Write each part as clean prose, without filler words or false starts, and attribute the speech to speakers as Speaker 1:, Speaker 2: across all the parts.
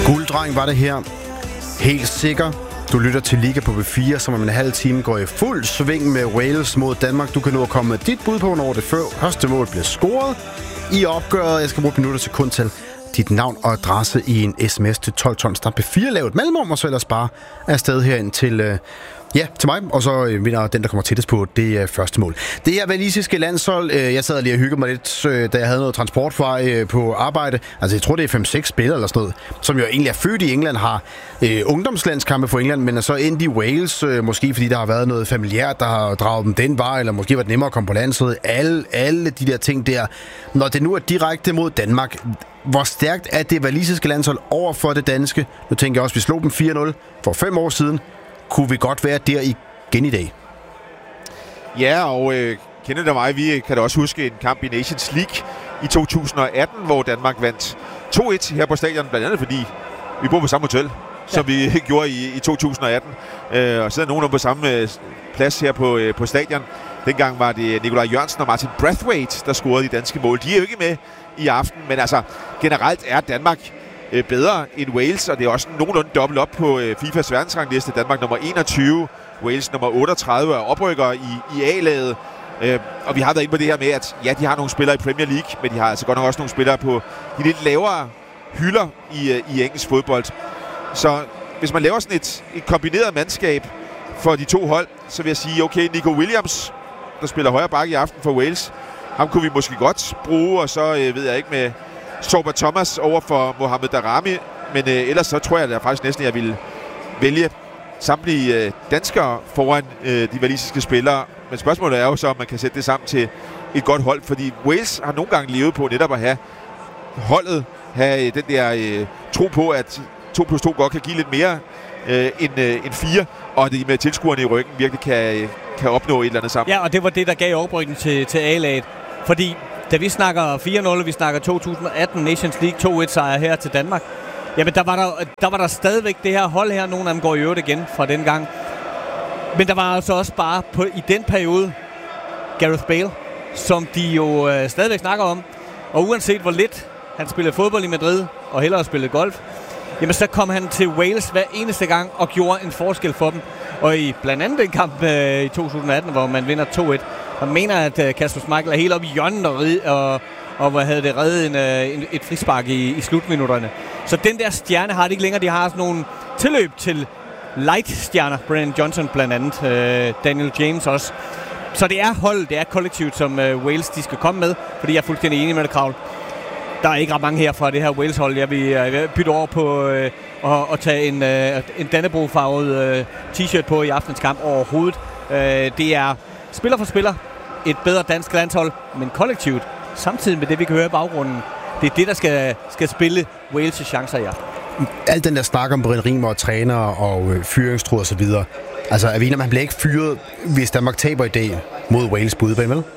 Speaker 1: Gulddreng var det her. Helt sikker. Du lytter til Liga på B4, som om en halv time går i fuld sving med Wales mod Danmark. Du kan nu komme med dit bud på, når det første mål bliver scoret i opgøret. Jeg skal bruge minutter til kun til dit navn og adresse i en sms til 1212. Start B4, lav et mellemrum, og så ellers bare afsted herind til... til mig, og så vinder den, der kommer tættest på det første mål. Det her walisiske landshold, jeg sad lige og hyggede mig lidt, da jeg havde noget transportvej på arbejde. Altså, jeg tror, det er 5-6 spillere eller sådan noget, som jo egentlig er født i England, har ungdomslandskampe for England, men er så endt i Wales, måske fordi der har været noget familiært, der har draget dem den vej, eller måske var det nemmere at komme på landsholdet. Alle de der ting der. Når det nu er direkte mod Danmark, hvor stærkt er det walisiske landshold over for det danske? Nu tænker jeg også, vi slog dem 4-0 for 5 år siden. Kunne vi godt være der igen i dag?
Speaker 2: Ja, og Kenneth og mig, vi kan da også huske en kamp i Nations League i 2018, hvor Danmark vandt 2-1 her på stadion, blandt andet fordi vi bor på samme hotel, som vi gjorde i 2018. Og sidder nogen på samme plads her på stadion. Dengang var det Nikolaj Jørgensen og Martin Brathwaite, der scorede de danske mål. De er jo ikke med i aften, men altså generelt er Danmark bedre end Wales, og det er også nogenlunde dobbelt op på FIFAs verdensrangliste. Danmark nummer 21, Wales nummer 38 er oprykker i A-laget. Og vi har været inde på det her med, at ja, de har nogle spillere i Premier League, men de har altså godt nok også nogle spillere på de lidt lavere hylder i engelsk fodbold. Så hvis man laver sådan et kombineret mandskab for de to hold, så vil jeg sige, okay, Nico Williams, der spiller højre bakke i aften for Wales, ham kunne vi måske godt bruge, og så ved jeg ikke med Sorba Thomas over for Mohamed Daramy, men ellers så tror jeg da faktisk næsten, at jeg ville vælge samtlige danskere foran de walisiske spillere. Men spørgsmålet er jo så, om man kan sætte det sammen til et godt hold, fordi Wales har nogle gange levet på netop at have holdet, have den der tro på, at 2+2 godt kan give lidt mere end 4, og at de med tilskuerne i ryggen virkelig kan opnå et eller andet sammen.
Speaker 3: Ja, og det var det, der gav oprykning til A-laget, fordi da vi snakker 4-0, vi snakker 2018 Nations League 2-1 sejr her til Danmark, jamen der var der stadigvæk det her hold her, nogle af dem går i øvrigt igen fra den gang. Men der var altså også bare i den periode Gareth Bale, som de jo stadigvæk snakker om. Og uanset hvor lidt han spillede fodbold i Madrid og hellere spillede golf, jamen så kom han til Wales hver eneste gang og gjorde en forskel for dem. Og i blandt andet den kamp i 2018, hvor man vinder 2-1, og mener, at Kasper Schmeichel er helt oppe i hjørnet og reddet et frispark i slutminutterne. Så den der stjerne har de ikke længere. De har sådan nogle tilløb til light-stjerner. Brennan Johnson blandt andet. Daniel James også. Så det er holdet, det er kollektivt, som Wales de skal komme med. Fordi jeg er fuldstændig enig med det, Kravl. Der er ikke ret mange her fra det her Wales-hold. Jeg vil bytte over på at tage en Dannebrog-farvet t-shirt på i aftens kamp overhovedet. Det er spiller for spiller et bedre dansk landshold, men kollektivt, samtidig med det, vi kan høre i baggrunden, det er det, der skal spille Wales' chancer i aften.
Speaker 1: Alt den der snak om Brian Rimer og træner og fyringstruer og så videre. Altså, er vi enige, man bliver ikke fyret, hvis Danmark taber i dag mod Wales på udebane, vel?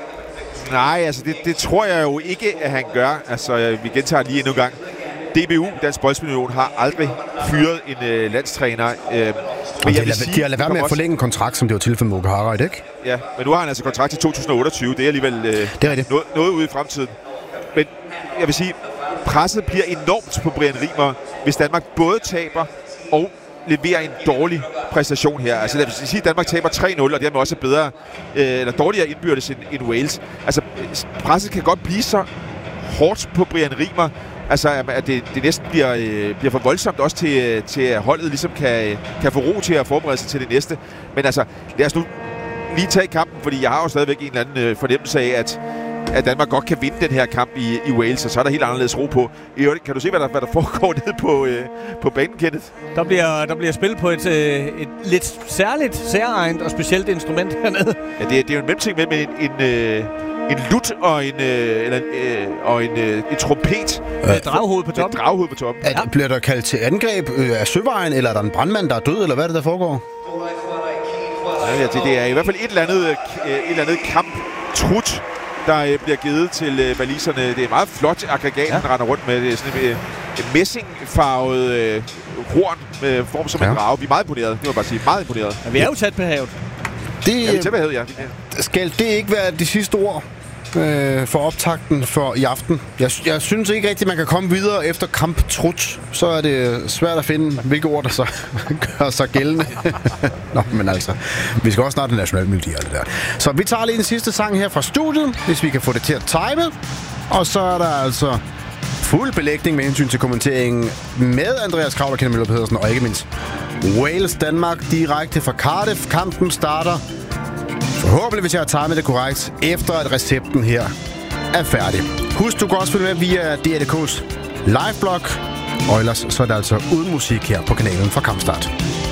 Speaker 2: Nej, altså det tror jeg jo ikke, at han gør. Altså, vi gentager lige endnu en gang. DBU, Dansk Boldspilunion, har aldrig fyret en landstræner.
Speaker 1: Men jeg vil sige, de har ladet være med at forlænge en kontrakt, som det var tilfældet med Okahara, ikke?
Speaker 2: Ja, men nu har han altså kontrakt til 2028. Det er alligevel noget ude i fremtiden. Men jeg vil sige, presset bliver enormt på Brian Rimer, hvis Danmark både taber og leverer en dårlig præstation her. Altså, lad os sige, at Danmark taber 3-0, og dermed også bedre eller dårligere indbyrdes end Wales. Altså, presset kan godt blive så hårdt på Brian Rimer, altså, at det næsten bliver for voldsomt også til at holdet ligesom kan få ro til at forberede sig til det næste. Men altså, lad os nu lige tage kampen, fordi jeg har jo stadigvæk en eller anden fornemmelse af, at Danmark godt kan vinde den her kamp i Wales, og så er der helt anderledes ro på. Kan du se, hvad der foregår nede på banen, Kenneth?
Speaker 3: Der bliver spillet på et lidt særligt, særegent og specielt instrument hernede.
Speaker 2: Ja, det er jo en mellemting med en lut og en trompet.
Speaker 3: Med draghoved på toppen.
Speaker 2: Draghoved på toppen.
Speaker 1: Ja. Bliver der kaldt til angreb af søvejen, eller er der en brandmand, der er død, eller hvad er det, der foregår?
Speaker 2: Ja, det er i hvert fald et eller andet kamptrut, der bliver givet til waliserne. Det er meget flot aggregat, han render rundt med. Det er sådan en messingfarvet horn med form som en drage. Vi er meget imponeret. Det må jeg bare sige. Meget imponeret.
Speaker 3: Ja, vi er jo tæt på havet.
Speaker 1: Skal det ikke være de sidste ord for optakten for i aften. Jeg synes ikke rigtigt, man kan komme videre efter kamptrut. Så er det svært at finde, hvilke ord, der så gør sig gældende. Nå, men altså, vi skal også snart have national melodi og det der. Så vi tager lige en sidste sang her fra studiet, hvis vi kan få det til at time. Og så er der altså fuld belægning med hensyn til kommenteringen med Andreas Kraul og Kenneth Møller Pedersen, og ikke mindst Wales-Danmark direkte fra Cardiff. Kampen starter forhåbentlig, hvis jeg har timet det korrekt, efter at recepten her er færdig. Husk, du kan også følge med via DR.dk's liveblog, og ellers så er der altså uden musik her på kanalen fra Kampstart.